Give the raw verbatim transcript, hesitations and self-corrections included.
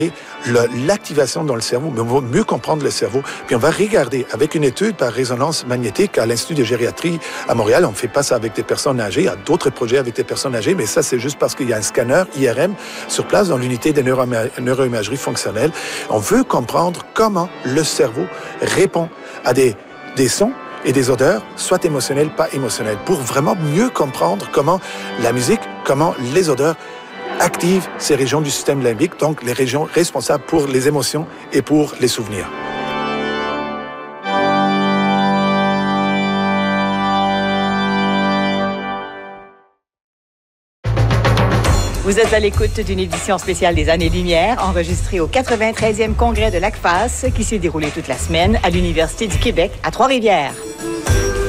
l'activation dans le cerveau, mais on va mieux comprendre le cerveau. Puis on va regarder avec une étude par résonance magnétique à l'Institut de gériatrie à Montréal. On ne fait pas ça avec des personnes âgées. Il y a d'autres projets avec des personnes âgées, mais ça, c'est juste parce qu'il y a un scanner I R M sur place dans l'unité de neuro neuroimagerie fonctionnelle. On veut comprendre comment le cerveau répond à des, des sons et des odeurs, soit émotionnelles, pas émotionnelles, pour vraiment mieux comprendre comment la musique, comment les odeurs active ces régions du système limbique, donc les régions responsables pour les émotions et pour les souvenirs. Vous êtes à l'écoute d'une édition spéciale des Années-Lumière, enregistrée au quatre-vingt-treizième congrès de l'A C F A S, qui s'est déroulé toute la semaine à l'Université du Québec à Trois-Rivières.